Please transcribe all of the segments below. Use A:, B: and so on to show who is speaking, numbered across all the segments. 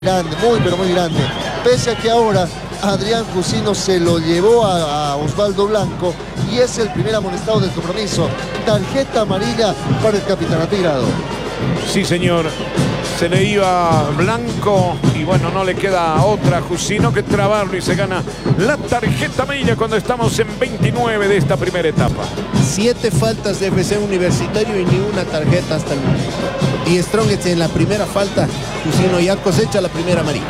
A: grande, muy pero muy grande. Pese a que ahora Adrián Jusino se lo llevó a Osvaldo Blanco y es el primer amonestado del compromiso. Tarjeta amarilla para el capitán atigrado.
B: Sí, señor. Se le iba Blanco y bueno, no le queda otra a Jusino que trabarlo y se gana la tarjeta amarilla cuando estamos en 29 de esta primera etapa.
C: 7 faltas de FC Universitario y ni una tarjeta hasta el momento. Y Strongets en la primera falta, Jusino ya cosecha la primera amarilla.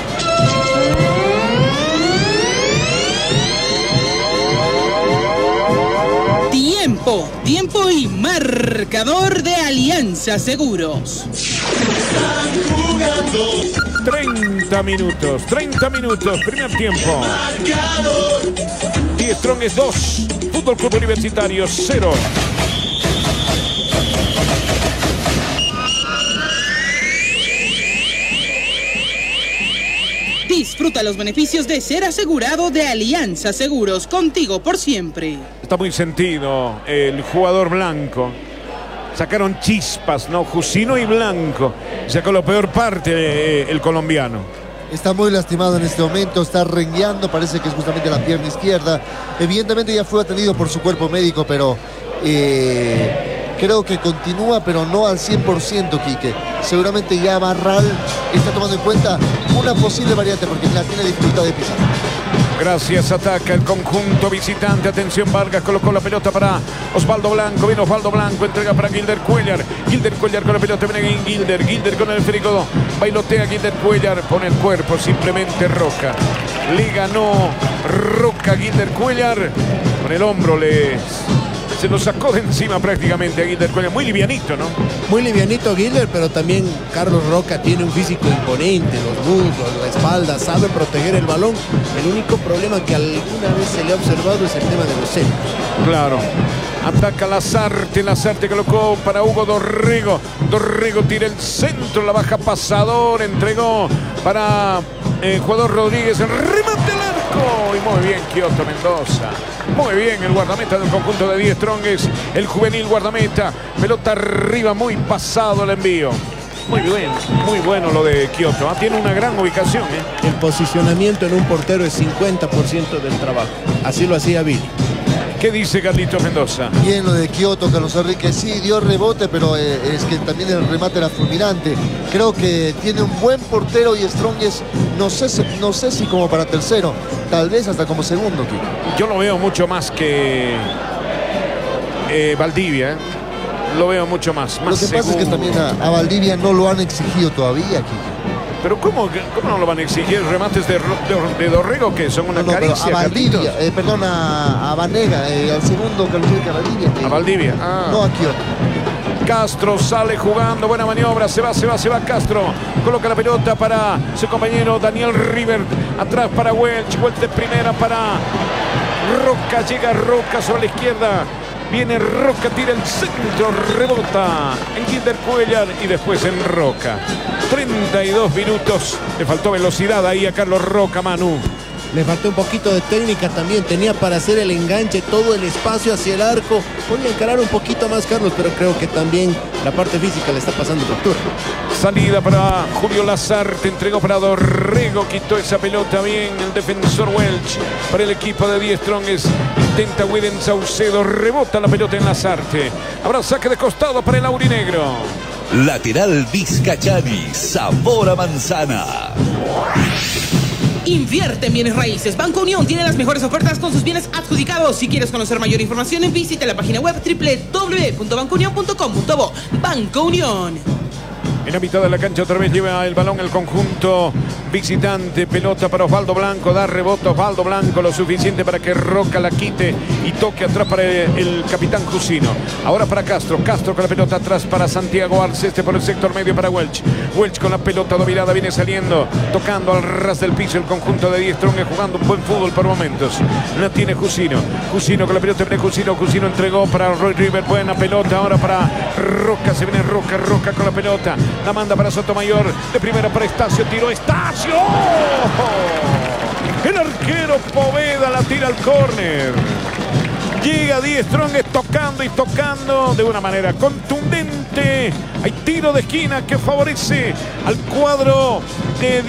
D: Tiempo y marcador de Alianza Seguros.
B: 30 minutos, primer tiempo. Die Strongets 2, Fútbol Club Universitario 0.
D: Disfruta los beneficios de ser asegurado de Alianza Seguros, contigo por siempre.
B: Está muy sentido el jugador Blanco. Sacaron chispas, ¿no? Jusino y Blanco. Sacó la peor parte el colombiano.
A: Está muy lastimado en este momento, está rengueando, parece que es justamente la pierna izquierda. Evidentemente ya fue atendido por su cuerpo médico, pero creo que continúa, pero no al 100%, Quique. Seguramente ya Barral está tomando en cuenta una posible variante porque la tiene dificultad de pisar.
B: Gracias, ataca el conjunto visitante. Atención, Vargas colocó la pelota para Osvaldo Blanco. Viene Osvaldo Blanco, entrega para Gilder Cuellar. Gilder Cuellar con la pelota, viene Gilder. Gilder con el esférico. Bailotea Gilder Cuellar. Pone el cuerpo, simplemente Roca. Le ganó Roca Gilder Cuellar. Con el hombro se lo sacó de encima prácticamente a Gilder Cuellar. Muy livianito, ¿no?
C: Muy livianito Gilder, pero también Carlos Roca tiene un físico imponente. Los muslos, la espalda, sabe proteger el balón. El único problema que alguna vez se le ha observado es el tema de los centros. Claro.
B: Ataca Lazarte colocó para Hugo Dorrego. Dorrego tira el centro, la baja pasador, entregó para jugador Rodríguez, el remate al arco. Y muy bien Kioto Mendoza. Muy bien el guardameta del conjunto de Die Strongets, el juvenil guardameta. Pelota arriba, muy pasado el envío. Muy bueno lo de Kioto. Tiene una gran ubicación.
C: El posicionamiento en un portero es 50% del trabajo. Así lo hacía Billy.
B: ¿Qué dice Carlitos Mendoza?
A: Bien lo de Kioto, Carlos Enrique. Sí, dio rebote, pero es que también el remate era fulminante. Creo que tiene un buen portero y Strongets, no sé si como para tercero, tal vez hasta como segundo, Kiko.
B: Yo lo veo mucho más que Valdivia. Lo veo mucho más.
A: Lo que pasa es que también a Valdivia no lo han exigido todavía, Kiko.
B: Pero ¿cómo no lo van a exigir? ¿Remates de Dorrego que son una caricia?
A: A Valdivia, perdón, a Vanega, al segundo que lo tiene a Valdivia.
B: A Valdivia,
A: no a Kioto.
B: Castro sale jugando, buena maniobra, se va Castro, coloca la pelota para su compañero Daniel River, atrás para Welch de primera para Roca, llega Roca sobre la izquierda. Viene Roca, tira el centro, rebota en Gilder Cuellar y después en Roca. 32 minutos. Le faltó velocidad ahí a Carlos Roca, Manu.
C: Le faltó un poquito de técnica también. Tenía para hacer el enganche, todo el espacio hacia el arco. Podía encarar un poquito más Carlos, pero creo que también la parte física le está pasando factura.
B: Salida para Julio Lazarte, entregó para Dorrego, quitó esa pelota bien el defensor Welch para el equipo de Die Strongets. Intenta Widen Saucedo, rebota la pelota en Lazarte. Habrá saque de costado para el aurinegro.
E: Lateral Vizcachani, sabor a manzana.
D: Invierte en bienes raíces. Banco Unión tiene las mejores ofertas con sus bienes adjudicados. Si quieres conocer mayor información, visita la página web www.bancounion.com.bo. Banco Unión.
B: En la mitad de la cancha otra vez lleva el balón el conjunto visitante. Pelota para Osvaldo Blanco. Da rebote Osvaldo Blanco. Lo suficiente para que Roca la quite y toque atrás para el capitán Jusino. Ahora para Castro. Castro con la pelota atrás para Santiago Arce. Por el sector medio para Welch. Welch con la pelota dominada. Viene saliendo. Tocando al ras del piso el conjunto de Die Strongets. Jugando un buen fútbol por momentos. La tiene Jusino. Jusino con la pelota. Viene Jusino. Jusino entregó para Roy River. Buena pelota ahora para Roca. Se viene Roca. Roca con la pelota. La manda para Sotomayor, de primera para Estacio, tiró Estacio. El arquero Poveda la tira al córner. Llega Die Strongets tocando de una manera contundente. Hay tiro de esquina que favorece al cuadro de